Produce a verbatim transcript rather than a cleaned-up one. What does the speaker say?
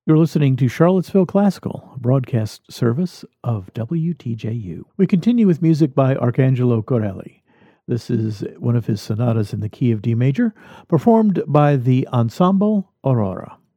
You're listening to Charlottesville Classical, a broadcast service of W T J U. We continue with music by Arcangelo Corelli. This is one of his sonatas in the key of D major, performed by the Ensemble Aurora.